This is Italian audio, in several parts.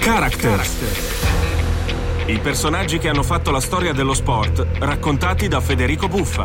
Character. I personaggi che hanno fatto la storia dello sport, raccontati da Federico Buffa.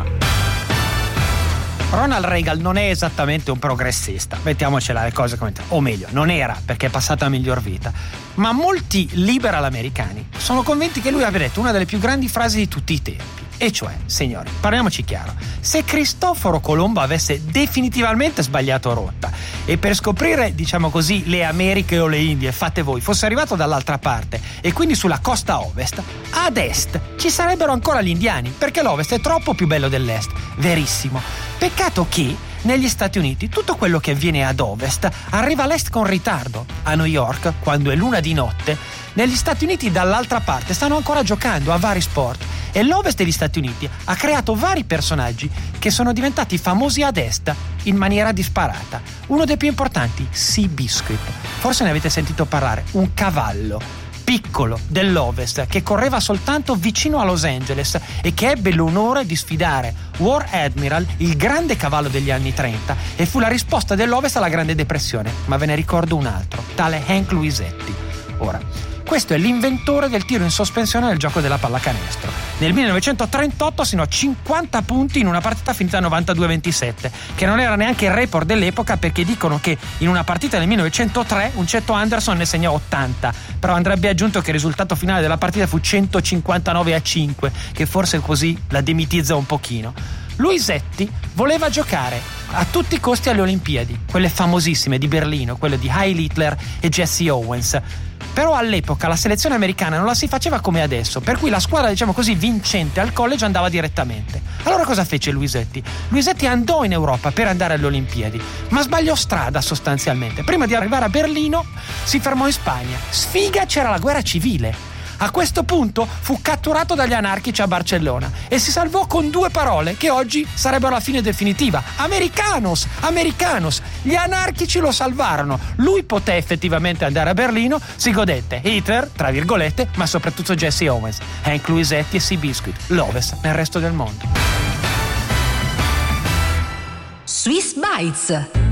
Ronald Reagan non è esattamente un progressista, mettiamocela le cose come o meglio, non era, perché è passata a miglior vita. Ma molti liberal americani sono convinti che lui abbia detto una delle più grandi frasi di tutti i tempi. E cioè, signori, parliamoci chiaro, se Cristoforo Colombo avesse definitivamente sbagliato rotta e per scoprire, diciamo così, le Americhe o le Indie, fate voi, fosse arrivato dall'altra parte e quindi sulla costa ovest, ad est ci sarebbero ancora gli indiani, perché l'ovest è troppo più bello dell'est. Verissimo. Peccato che negli Stati Uniti tutto quello che avviene ad ovest arriva all'est con ritardo. A New York, quando è l'una di notte, negli Stati Uniti dall'altra parte stanno ancora giocando a vari sport e l'ovest degli Stati Uniti ha creato vari personaggi che sono diventati famosi ad est in maniera disparata. Uno dei più importanti, Seabiscuit. Forse ne avete sentito parlare, un cavallo piccolo dell'Ovest che correva soltanto vicino a Los Angeles e che ebbe l'onore di sfidare War Admiral, il grande cavallo degli anni 30, e fu la risposta dell'Ovest alla Grande Depressione. Ma ve ne ricordo un altro, tale Hank Luisetti. Ora, questo è l'inventore del tiro in sospensione nel gioco della pallacanestro. Nel 1938 segnò 50 punti in una partita finita 92-27, che non era neanche il record dell'epoca, perché dicono che in una partita nel 1903 un certo Anderson ne segnò 80, però andrebbe aggiunto che il risultato finale della partita fu 159-5, che forse così la demitizza un pochino. Luisetti voleva giocare a tutti i costi alle Olimpiadi, quelle famosissime di Berlino, quelle di Heil Hitler e Jesse Owens. Però all'epoca la selezione americana non la si faceva come adesso, per cui la squadra, diciamo così, vincente al college andava direttamente. Allora cosa fece Luisetti? Luisetti andò in Europa per andare alle Olimpiadi, ma sbagliò strada sostanzialmente. Prima di arrivare a Berlino si fermò in Spagna. Sfiga, c'era la guerra civile. A questo punto fu catturato dagli anarchici a Barcellona e si salvò con due parole che oggi sarebbero la fine definitiva: Americanos, Americanos. Gli anarchici lo salvarono. Lui poté effettivamente andare a Berlino, si godette Hitler, tra virgolette, ma soprattutto Jesse Owens, Hank Luisetti e Seabiscuit, l'Ovest nel resto del mondo. Swiss Bites.